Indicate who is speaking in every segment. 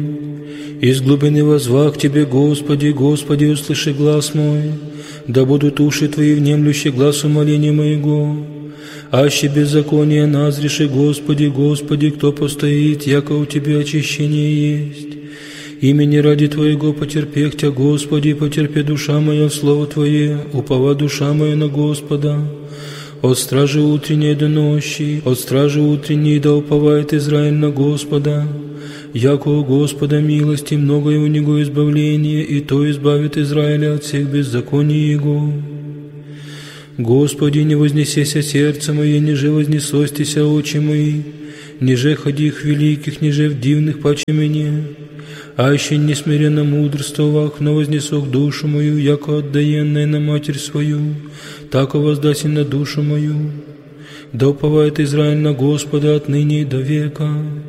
Speaker 1: Из глубины воззвах Тебе, Господи, Господи, услыши глас мой, да будут уши Твои внемлющие глазу моления моего. Аще беззаконие назреши, Господи, Господи, кто постоит, яко у Тебя очищение есть. Имени ради Твоего потерпех Тя, Господи, потерпи душа моя в слово Твое, упова душа моя на Господа. От стражи утренней до ночи, от стражи утренней да уповает Израиль на Господа. Яко у Господа милости, многое у Него избавление, и то избавит Израиля от всех беззаконий Его. Господи, не вознесеся сердце мое, ниже вознесостися очи мои, ниже ходих великих, ниже в дивных паче мне. Аще несмиренно мудрствовах, но вознесох душу мою, яко отдаенная на матерь свою, тако воздаси на душу мою. Да уповает Израиль на Господа отныне и до века.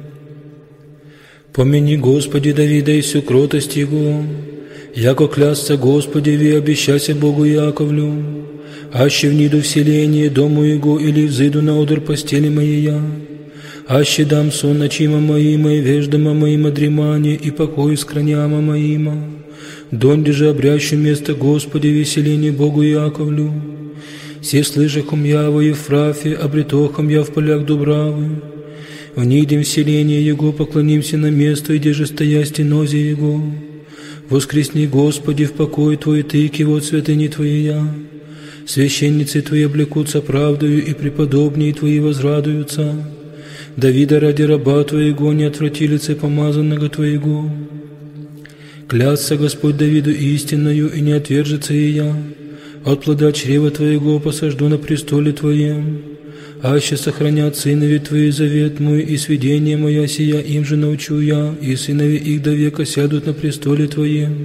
Speaker 1: Помяни, Господи, Давида и всю кротость Его, яко клясться Господи, ви обещайся Богу Яковлю, аще вниду вселение дому Его, или взыду на одр постели моей, аще дам сон ночима моима, и веждама моима дремание, и покой с краняма моима, донде же обрящу место Господи веселение Богу Яковлю. Все слышахом я во Ефрафе, обретохом я в полях Дубравы. Внидем вселение Его, поклонимся на место, где же стоя стенозе Его. Воскресни, Господи, в покой Твой, Ты, кивот святыни Твоя. Священницы Твои облекутся правдою, и преподобнее Твои возрадуются. Давида ради раба Твоего не отврати лице помазанного Твоего. Клятся Господь Давиду истинною, и не отвержется и я. От плода чрева Твоего посажду на престоле Твоем. Аще сохранят сынови Твои завет мой, и свидение моя сия им же научу я, и сынови их до века сядут на престоле Твоем.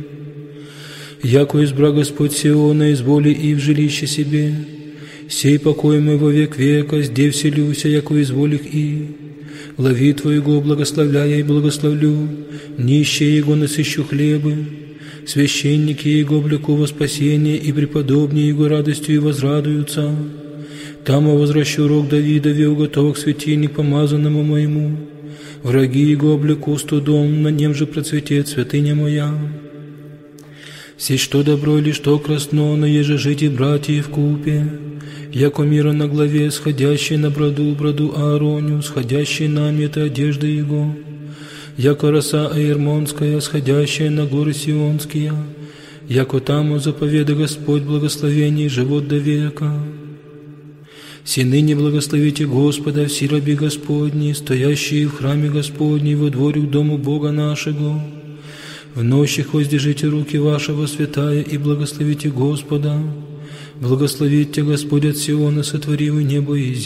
Speaker 1: Яко избра Господь Сиона, изволи и в жилище себе, сей покой мой во век века, здесь вселюся, яко изволих и. Лови Твоего благословляя и благословлю, нищие Его насыщу хлебы, священники Его облеку во спасение, и преподобнее Его радостью и возрадуются. Там возвращу рог Давидове, уготовок светильник помазанному моему. Враги Его облеку студом, на нем же процветет святыня моя. Сей что добро или что красно, но еже жить и братья вкупе. Яко мира на главе, сходящий на броду Аароню, сходящий на мета одежды Его. Яко роса Аермонская, сходящая на горы Сионские. Яко там заповеда Господь благословений, живот до века. Си ныне благословите Господа, все раби Господни, стоящие в храме Господней, во дворе к дому Бога нашего. В нощах воздержите руки вашего святая, и благословите Господа. Благословите Господь от Сиона, сотворивший небо и землю.